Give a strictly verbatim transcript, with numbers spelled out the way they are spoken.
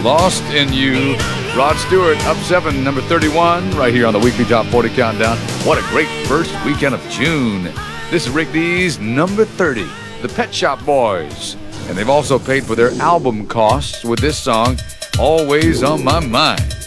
Lost in You. Rod Stewart, up seven, number thirty-one, right here on the Weekly Top forty Countdown. What a great first weekend of June. This is Rick D's number thirty, the Pet Shop Boys. And they've also paid for their album costs with this song, Always on My Mind.